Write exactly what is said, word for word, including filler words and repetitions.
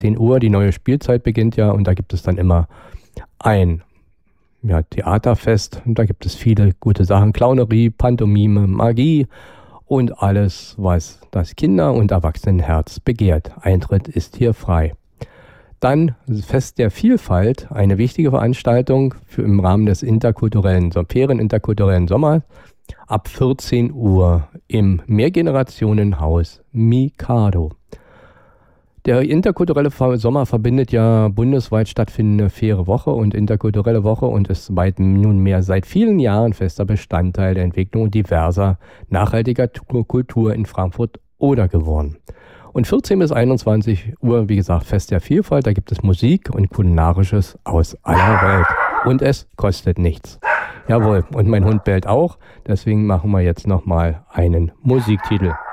zehn Uhr, die neue Spielzeit beginnt ja und da gibt es dann immer ein ja, Theaterfest und da gibt es viele gute Sachen, Clownerie, Pantomime, Magie und alles, was das Kinder- und Erwachsenenherz begehrt. Eintritt ist hier frei. Dann Fest der Vielfalt, eine wichtige Veranstaltung für im Rahmen des interkulturellen, Ferien-interkulturellen Sommers ab vierzehn Uhr im Mehrgenerationenhaus Mikado. Der interkulturelle Sommer verbindet ja bundesweit stattfindende faire Woche und interkulturelle Woche und ist weit nunmehr seit vielen Jahren fester Bestandteil der Entwicklung diverser nachhaltiger Kultur in Frankfurt-Oder geworden. Und vierzehn bis einundzwanzig Uhr, wie gesagt, Fest der Vielfalt, da gibt es Musik und Kulinarisches aus aller Welt. Und es kostet nichts. Jawohl, und mein Hund bellt auch, deswegen machen wir jetzt nochmal einen Musiktitel.